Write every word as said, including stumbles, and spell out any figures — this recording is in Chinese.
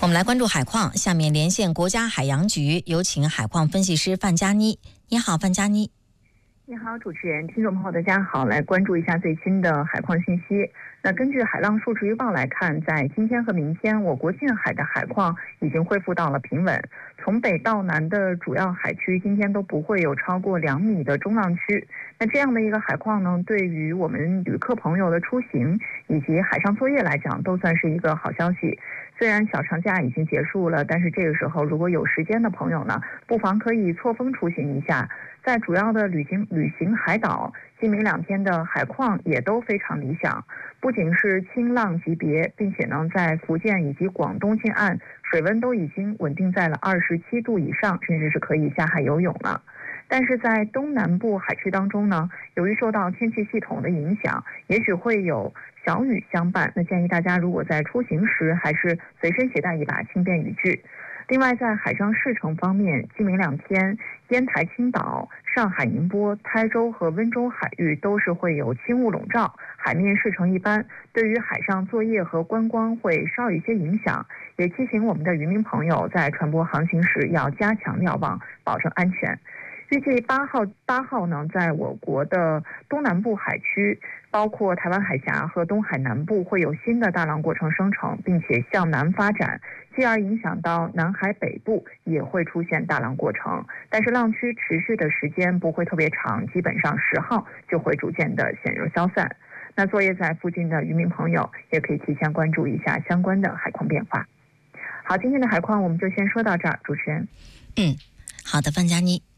我们来关注海况，下面连线国家海洋局，有请海况分析师范佳妮。你好，范佳妮。 你好，主持人，听众朋友大家好，来关注一下最新的海况信息。那根据海浪数值预报来看，在今天和明天，我国近海的海况已经恢复到了平稳，从北到南的主要海区今天都不会有超过两米的中浪区。那这样的一个海况呢，对于我们旅客朋友的出行以及海上作业来讲，都算是一个好消息。虽然小长假已经结束了，但是这个时候如果有时间的朋友呢，不妨可以错峰出行一下。在主要的旅行旅行海岛，今明两天的海况也都非常理想，不仅是轻浪级别，并且呢，在福建以及广东近岸，水温都已经稳定在了二十七度以上，甚至是可以下海游泳了。但是在东南部海区当中呢，由于受到天气系统的影响，也许会有小雨相伴，那建议大家如果在出行时，还是随身携带一把轻便雨具。另外，在海上试乘方面，今明两天，烟台、青岛、上海、宁波、台州和温州海域都是会有轻雾笼罩，海面试乘一般，对于海上作业和观光会稍有一些影响。也提醒我们的渔民朋友，在船舶航行时要加强瞭望，保证安全。预计八号八号呢，在我国的东南部海区，包括台湾海峡和东海南部，会有新的大浪过程生成，并且向南发展，继而影响到南海北部，也会出现大浪过程。但是浪区持续的时间不会特别长，基本上十号就会逐渐的显著消散。那作业在附近的渔民朋友也可以提前关注一下相关的海况变化。好，今天的海况我们就先说到这儿，主持人。 嗯，好的，范佳妮。